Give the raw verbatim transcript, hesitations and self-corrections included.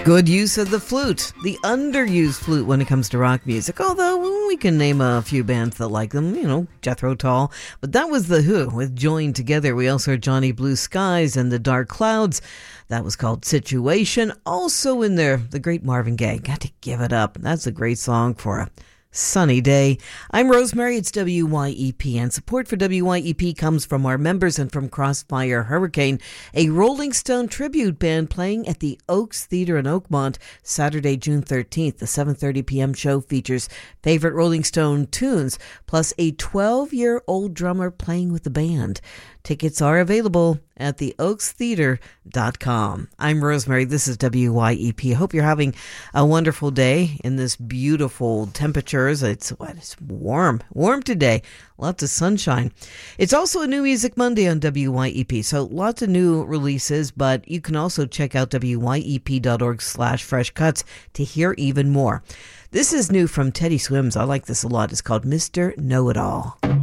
Good use of the flute, the underused flute when it comes to rock music, although we can name a few bands that like them, you know, Jethro Tull, but that was The Who with Joined Together. We also heard Johnny Blue Skies and the Dark Clouds. That was called Situation. Also in there, the great Marvin Gaye, Got to Give It Up. That's a great song for a sunny day. I'm Rosemary, it's W Y E P, and support for W Y E P comes from our members and from Crossfire Hurricane, a Rolling Stone tribute band playing at the Oaks Theatre in Oakmont Saturday, June thirteenth. The seven thirty p.m. show features favorite Rolling Stone tunes, plus a twelve-year-old drummer playing with the band. Tickets are available at the oaks theater dot com. I'm Rosemary. This is W Y E P. I hope you're having a wonderful day in this beautiful temperatures. It's what? It's warm. Warm today. Lots of sunshine. It's also a New Music Monday on W Y E P, so lots of new releases, but you can also check out W Y E P dot org slash fresh cuts to hear even more. This is new from Teddy Swims. I like this a lot. It's called Mister Know-It-All.